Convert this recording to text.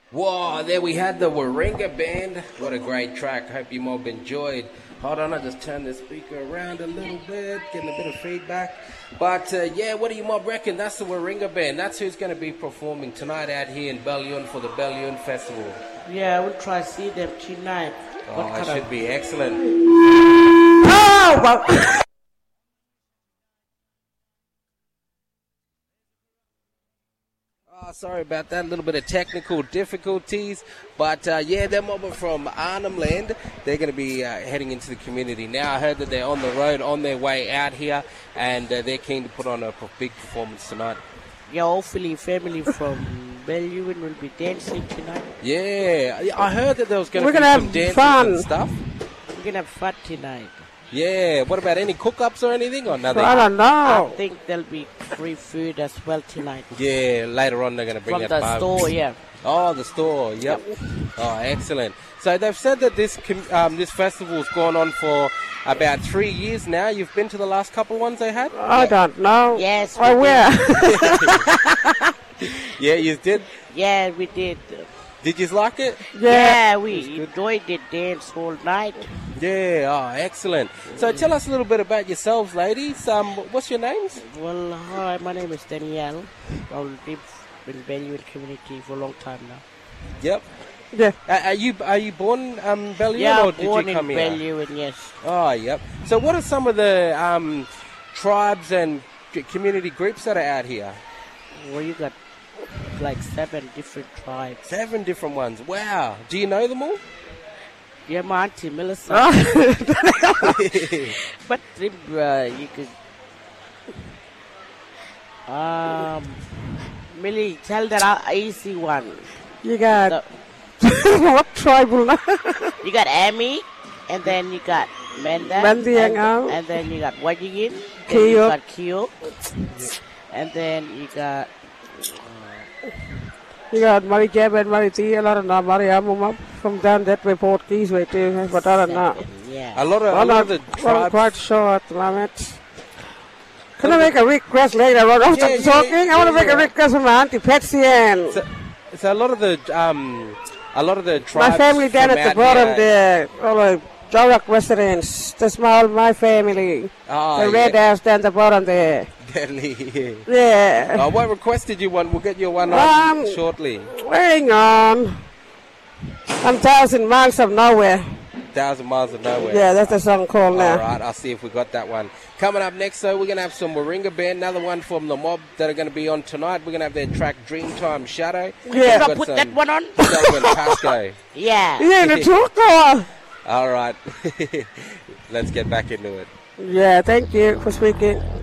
Whoa, there we had the Warringah Band. What a great track. Hope you mob enjoyed. Hold on, I just turn the speaker around a little bit, getting a bit of feedback. But yeah, what do you mob reckon? That's the Warringah Band. That's who's going to be performing tonight out here in Ballyun for the Ballyun Festival. Yeah, we'll try to see them tonight. Oh, it should be excellent. Oh, well. Oh, sorry about that, a little bit of technical difficulties. But yeah, they're mobbing from Arnhem Land. They're going to be heading into the community now. I heard that they're on the road, on their way out here, and they're keen to put on a big performance tonight. Yeah, hopefully family from Ballyun will be dancing tonight. Yeah, I heard that there was going to be some dancing and stuff. We're going to have fun tonight. Yeah, what about any cook-ups or anything or nothing? I don't know. I think there'll be free food as well tonight. Yeah, later on they're going to bring it from the store, yeah. Oh, the store, yep. Oh, excellent. So they've said that this festival's gone on for about 3 years now. You've been to the last couple ones they had? I don't know. Yes, I where? Yeah, you did? Yeah, we did. Did you like it? Yeah, we enjoyed the dance all night. Yeah, oh, excellent. So tell us a little bit about yourselves, ladies. What's your names? Well, hi, my name is Danielle. I've lived in Ballyun community for a long time now. Yep. Yeah. Are you born Ballyun Yeah, or did born you come in here? Ballyun, yes. Oh, yep. So what are some of the tribes and community groups that are out here? Well, you got like 7 different tribes. 7 different ones. Wow. Do you know them all? Yeah, my auntie Melissa. But you could... Millie, tell that easy one. You got... what tribal now? You got Amy, and then you got Menda. And then you got Wajigin. Then you got Kyo. And then you got... You got Mary Jeb and Mary T, a lot of them, Mary from down that way, Port Keys way too, but I don't know. Yeah. A lot of the tribes... I'm quite sure at the moment. Can I make a request later on after talking? I want to make a request from my Auntie Patsy and... So a lot of the tribes... My family down at the bottom there, all the Jorak residents, that's my family. Oh, the red house down the bottom there. Deadly. Yeah. What request did you want? We'll get you one on shortly. Hang on. 1,000 miles of nowhere. 1,000 miles of nowhere. Yeah, that's the song called now. All right, I'll see if we got that one. Coming up next, though, we're going to have some Warringah Band, another one from the mob that are going to be on tonight. We're going to have their track Dreamtime Shadow. Yeah. Can I put that one on? Pasco. Yeah. Yeah, the talk. All right. Let's get back into it. Yeah, thank you for speaking.